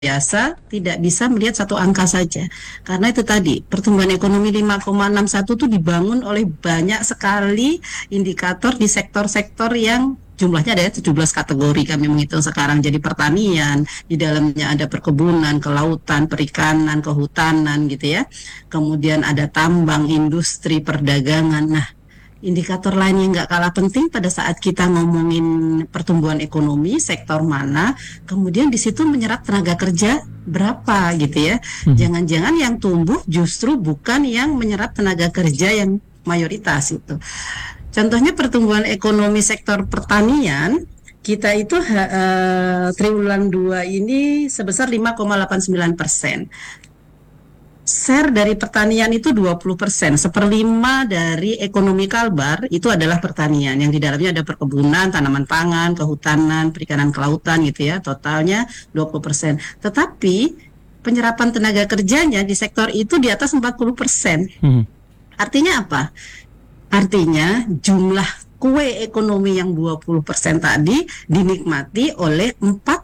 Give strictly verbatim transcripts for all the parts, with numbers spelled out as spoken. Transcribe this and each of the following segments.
biasa tidak bisa melihat satu angka saja. Karena itu tadi, pertumbuhan ekonomi lima koma enam satu itu dibangun oleh banyak sekali indikator di sektor-sektor yang jumlahnya ada tujuh belas kategori kami menghitung sekarang. Jadi pertanian, di dalamnya ada perkebunan, kelautan, perikanan, kehutanan gitu ya. Kemudian ada tambang, industri, perdagangan. Nah, indikator lain yang nggak kalah penting pada saat kita ngomongin pertumbuhan ekonomi, sektor mana, kemudian di situ menyerap tenaga kerja berapa gitu ya. Mhm. Jangan-jangan yang tumbuh justru bukan yang menyerap tenaga kerja yang mayoritas itu. Contohnya pertumbuhan ekonomi sektor pertanian, kita itu uh, triwulan dua ini sebesar lima koma delapan sembilan persen. Share dari pertanian itu dua puluh persen, seperlima dari ekonomi Kalbar itu adalah pertanian, yang di dalamnya ada perkebunan, tanaman pangan, kehutanan, perikanan kelautan gitu ya, totalnya dua puluh persen. Tetapi penyerapan tenaga kerjanya di sektor itu di atas empat puluh persen. Hmm. Artinya apa? Artinya jumlah kue ekonomi yang dua puluh persen tadi dinikmati oleh empat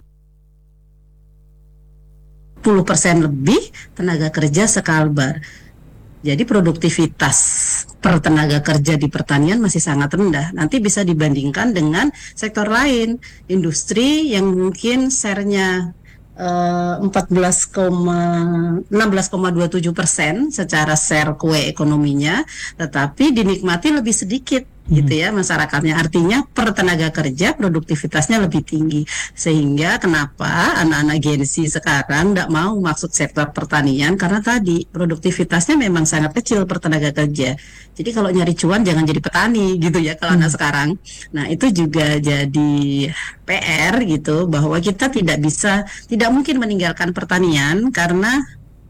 puluh persen lebih tenaga kerja sekalbar. Jadi produktivitas per tenaga kerja di pertanian masih sangat rendah. Nanti bisa dibandingkan dengan sektor lain, industri yang mungkin share-nya uh, empat belas, enam belas koma dua tujuh persen secara share kue ekonominya, tetapi dinikmati lebih sedikit gitu ya masyarakatnya. Artinya per tenaga kerja produktivitasnya lebih tinggi, sehingga kenapa anak-anak Gen Z sekarang tidak mau masuk sektor pertanian, karena tadi produktivitasnya memang sangat kecil per tenaga kerja. Jadi kalau nyari cuan jangan jadi petani gitu ya kalau hmm. anak sekarang. Nah itu juga jadi P R gitu, bahwa kita tidak bisa, tidak mungkin meninggalkan pertanian karena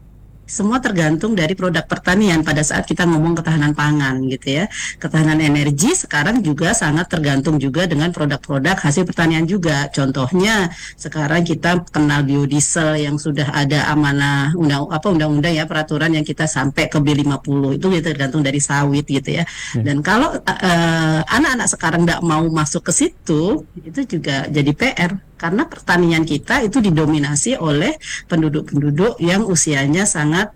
semua tergantung dari produk pertanian pada saat kita ngomong ketahanan pangan gitu ya. Ketahanan energi sekarang juga sangat tergantung juga dengan produk-produk hasil pertanian juga. Contohnya sekarang kita kenal biodiesel yang sudah ada amanah undang apa undang-undang ya, peraturan yang kita sampai ke B lima puluh itu tergantung dari sawit gitu ya. Hmm. Dan kalau uh, anak-anak sekarang tidak mau masuk ke situ, itu juga jadi P R. Karena pertanian kita itu didominasi oleh penduduk-penduduk yang usianya sangat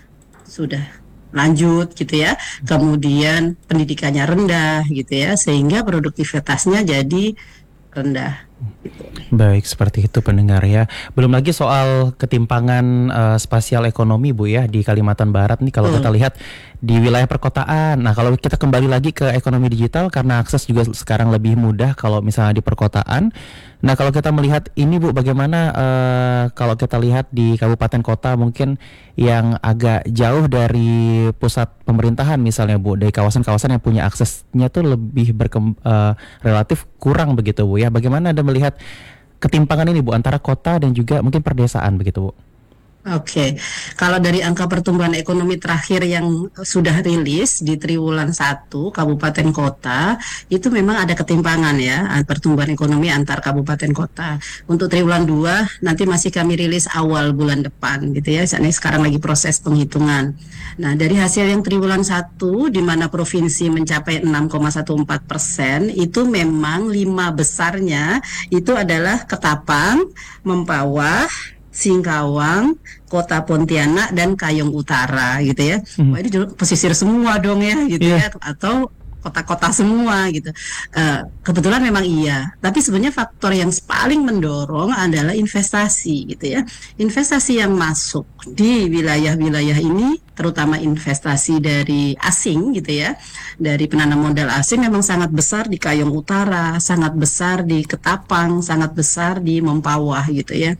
sudah lanjut gitu ya, kemudian pendidikannya rendah gitu ya, sehingga produktivitasnya jadi rendah. Gitu. Baik, seperti itu pendengar ya. Belum lagi soal ketimpangan uh, spasial ekonomi Bu ya di Kalimantan Barat nih kalau hmm. kita lihat di wilayah perkotaan. Nah kalau kita kembali lagi ke ekonomi digital, karena akses juga sekarang lebih mudah kalau misalnya di perkotaan. Nah kalau kita melihat ini Bu, bagaimana uh, kalau kita lihat di kabupaten kota mungkin yang agak jauh dari pusat pemerintahan misalnya Bu, dari kawasan-kawasan yang punya aksesnya tuh lebih berkem, uh, relatif kurang begitu Bu ya. Bagaimana Anda melihat ketimpangan ini Bu antara kota dan juga mungkin perdesaan begitu Bu? Oke, okay. Kalau dari angka pertumbuhan ekonomi terakhir yang sudah rilis di triwulan satu kabupaten kota, itu memang ada ketimpangan ya, pertumbuhan ekonomi antar kabupaten kota. Untuk triwulan dua nanti masih kami rilis awal bulan depan gitu ya, ini sekarang lagi proses penghitungan. Nah dari hasil yang triwulan satu di mana provinsi mencapai enam koma empat belas persen, itu memang lima besarnya itu adalah Ketapang, Mempawah, Singkawang, Kota Pontianak, dan Kayong Utara gitu ya. Hmm. Wah, ini pesisir semua dong ya gitu yeah. ya, atau kota-kota semua gitu. Uh, kebetulan memang iya, tapi sebenarnya faktor yang paling mendorong adalah investasi gitu ya. Investasi yang masuk di wilayah-wilayah ini, terutama investasi dari asing gitu ya, dari penanam modal asing memang sangat besar di Kayong Utara, sangat besar di Ketapang, sangat besar di Mempawah gitu ya.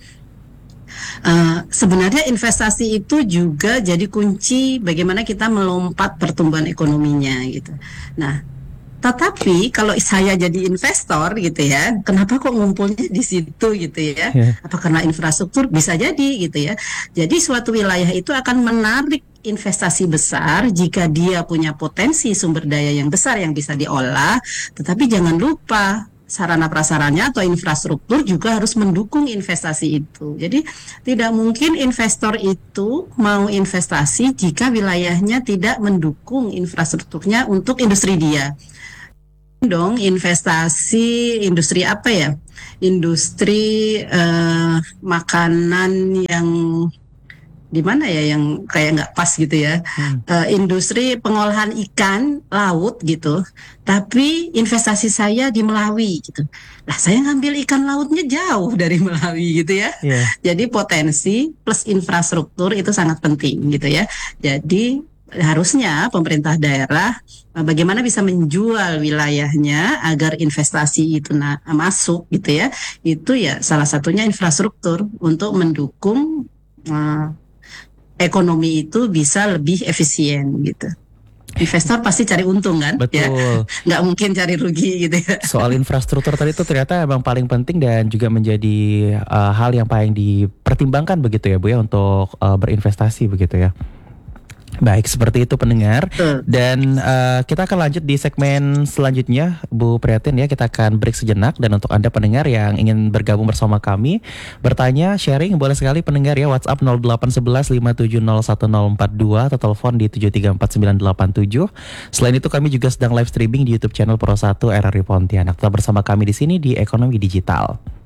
Uh, sebenarnya investasi itu juga jadi kunci bagaimana kita melompat pertumbuhan ekonominya gitu. Nah, tetapi kalau saya jadi investor gitu ya, kenapa kok ngumpulnya di situ gitu ya? Yeah. Apa karena infrastruktur? Bisa jadi gitu ya. Jadi suatu wilayah itu akan menarik investasi besar jika dia punya potensi sumber daya yang besar yang bisa diolah. Tetapi jangan lupa sarana prasaranya atau infrastruktur juga harus mendukung investasi itu. Jadi tidak mungkin investor itu mau investasi jika wilayahnya tidak mendukung infrastrukturnya untuk industri dia. dong investasi industri apa ya? Industri eh, makanan yang di mana ya yang kayak nggak pas gitu ya. Hmm. Eh, industri pengolahan ikan laut gitu. Tapi investasi saya di Melawi gitu. Lah saya ngambil ikan lautnya jauh dari Melawi gitu ya. Iya. Jadi potensi plus infrastruktur itu sangat penting gitu ya. Jadi harusnya pemerintah daerah eh, bagaimana bisa menjual wilayahnya agar investasi itu na- masuk gitu ya. Itu ya salah satunya infrastruktur untuk mendukung eh, ekonomi itu bisa lebih efisien gitu. Investor pasti cari untung kan, ya, Betul. nggak mungkin cari rugi gitu ya. Soal infrastruktur tadi itu ternyata emang paling penting dan juga menjadi uh, hal yang paling dipertimbangkan begitu ya Bu ya untuk uh, berinvestasi begitu ya. Baik, seperti itu pendengar. Betul. Dan uh, kita akan lanjut di segmen selanjutnya, Bu Prihatin ya. Kita akan break sejenak dan untuk Anda pendengar yang ingin bergabung bersama kami, bertanya, sharing, boleh sekali pendengar ya. WhatsApp nol delapan satu satu lima tujuh nol satu nol empat dua atau telepon di tujuh tiga empat sembilan delapan tujuh. Selain itu kami juga sedang live streaming di YouTube channel Pro satu R R I Pontianak. Tetap bersama kami di sini di Ekonomi Digital.